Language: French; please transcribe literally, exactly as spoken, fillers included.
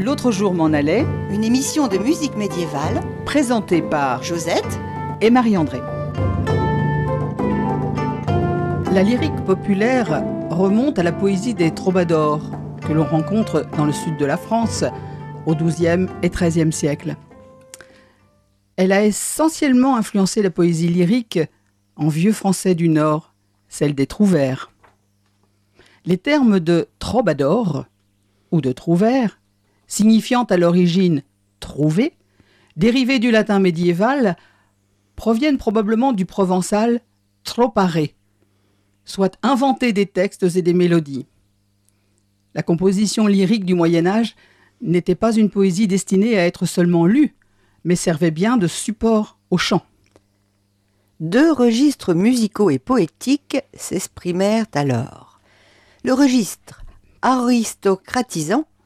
L'autre jour m'en allait, une émission de musique médiévale présentée par Josette et Marie-André. La lyrique populaire remonte à la poésie des troubadours, que l'on rencontre dans le sud de la France, au douzième et treizième siècle. Elle a essentiellement influencé la poésie lyrique en vieux français du Nord, celle des trouvères. Les termes de troubadour ou de trouvère, signifiant à l'origine trouver, dérivés du latin médiéval, proviennent probablement du provençal tropare, soit inventer des textes et des mélodies. La composition lyrique du Moyen-Âge n'était pas une poésie destinée à être seulement lue, mais servait bien de support au chant. Deux registres musicaux et poétiques s'exprimèrent alors. Le registre aristocratisant,